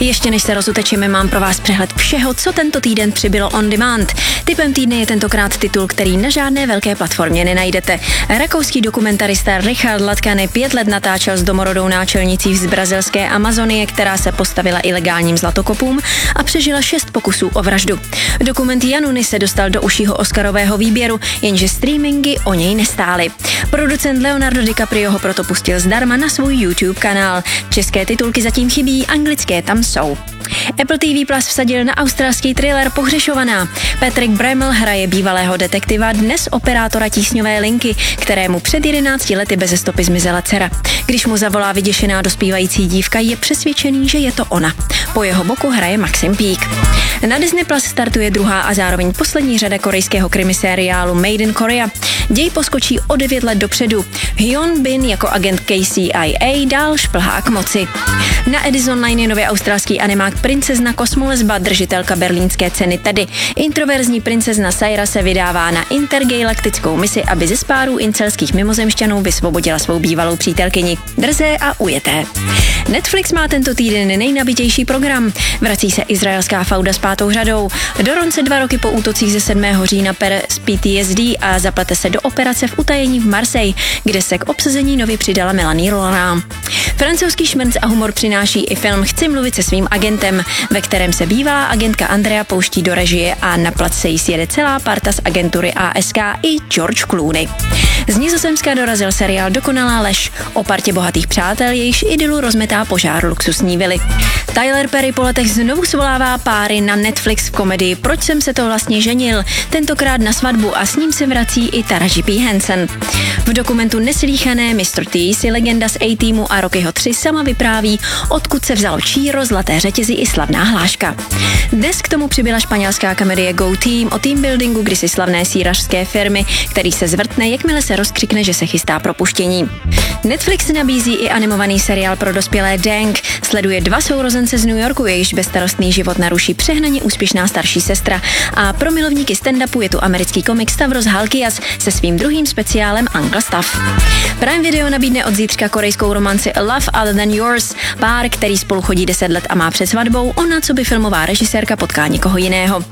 Ještě než se rozutečeme, mám pro vás přehled všeho, co tento týden přibylo on demand. Tipem týdne je tentokrát titul, který na žádné velké platformě nenajdete. Rakouský dokumentarista Richard Latkany 5 let natáčel s domorodou náčelnicí z brazilské Amazonie, která se postavila ilegálním zlatokopům a přežila 6 pokusů o vraždu. Dokument Januny se dostal do užšího oscarového výběru, jenže streamingy o něj nestály. Producent Leonardo DiCaprio ho proto pustil zdarma na svůj YouTube kanál. České titulky zatím chybí, anglické tam jsou. Apple TV Plus vsadil na australský thriller Pohřešovaná. Patrick Bramell hraje bývalého detektiva, dnes operátora tísňové linky, kterému před 11 lety beze stopy zmizela dcera. Když mu zavolá vyděšená dospívající dívka, je přesvědčený, že je to ona. Po jeho boku hraje Maxim Peake. Na Disney Plus startuje druhá a zároveň poslední řada korejského krimisériálu Made in Korea. Děj poskočí o 9 let dopředu. Hyun Bin jako agent KCIA dál šplhá k moci. Na Edison Line je nově australský animák Princezna kosmolesba, držitelka berlínské ceny Tedy. Introverzní princezna Saira se vydává na intergalaktickou misi, aby ze spárů incelských mimozemšťanů vysvobodila svou bývalou přítelkyni. Drzé a ujeté. Netflix má tento týden nejnabitější program. Vrací se izraelská fauda s 5. řadou. Doron 2 roky po útocích ze 7. října pere z PTSD a zaplete se do operace v utajení v Marseille, kde se k obsazení nově přidala Melanie Laurent. Francouzský šmrnc a humor přináší i film Chci mluvit se svým agentem, ve kterém se bývalá agentka Andrea pouští do režie a na plac se jí sjede celá parta z agentury ASK i George Clooney. Z Nizozemska dorazil seriál Dokonalá lež o partě bohatých přátel, jejichž idylu rozmetá požár luxusní vily. Tyler Perry po letech znovu svolává páry na Netflix v komedii Proč jsem se to vlastně ženil, tentokrát na svatbu, a s ním se vrací i Taraji P. Henson. V dokumentu Neslýchané Mr. T si legenda z A-Teamu a Rockyho 3 sama vypráví, odkud se vzalo číro, zlaté řetězy i slavná hláška. Dnes k tomu přibyla španělská komedie Go Team o teambuildingu kdysi slavné sýrařské firmy, který se zvrtne, jakmile se rozkřikne, že se chystá propuštění. Netflix nabízí i animovaný seriál pro dospělé Dank. Sleduje 2 sourozence z New Yorku, jejichž bezstarostný život naruší přehnaně úspěšná starší sestra. A pro milovníky stand-upu je tu americký komik Stavros Halkias se svým druhým speciálem Uncle Stav. Prime Video nabídne od zítřka korejskou romanci A Love Other Than Yours. Pár, který spolu chodí 10 let a má před svatbou, ona co by filmová režisérka potká někoho jiného.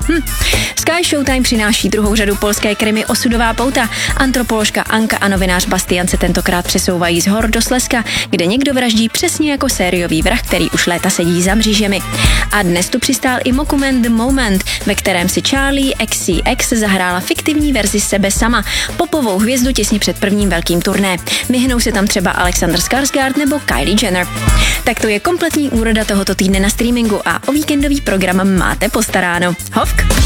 Sky Showtime přináší druhou řadu polské krimi Osudová pouta. Antropoložka Anka a novinář Bastian se tentokrát přesouvají z hor do Slezska, kde někdo vraždí přesně jako sériový vrah, který už léta sedí za mřížemi. A dnes tu přistál i Mockument The Moment, ve kterém si Charlie XCX zahrála fiktivní verzi sebe sama, popovou hvězdu těsně před prvním velkým turné. Myhnou se tam třeba Alexander Skarsgård nebo Kylie Jenner. Tak to je kompletní úroda tohoto týdne na streamingu a o víkendový program máte postaráno. Hovk!